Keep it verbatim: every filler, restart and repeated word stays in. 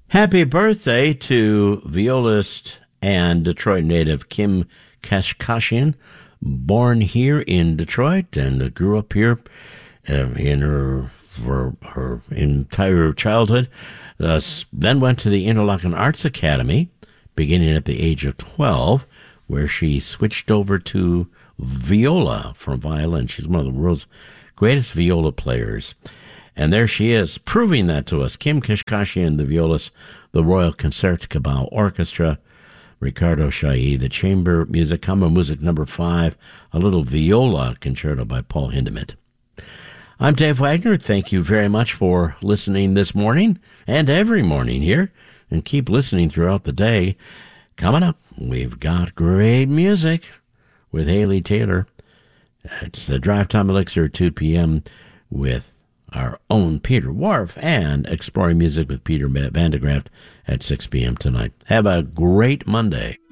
Happy birthday to violist and Detroit native Kim Kashkashian, born here in Detroit and grew up here uh, in her for her entire childhood. Uh, then went to the Interlochen Arts Academy, beginning at the age of twelve, where she switched over to viola from violin. She's one of the world's greatest viola players. And there she is, proving that to us. Kim Kashkashian, the violist, the Royal Concertgebouw Orchestra, Ricardo Chailly, the chamber music, Kammermusik number five, a little viola concerto by Paul Hindemith. I'm Dave Wagner. Thank you very much for listening this morning and every morning here, and keep listening throughout the day. Coming up, we've got great music with Haley Taylor. It's the Drive Time Elixir, two p.m. with our own Peter Wharf, and Exploring Music with Peter Van de Graaft at six p.m. tonight. Have a great Monday.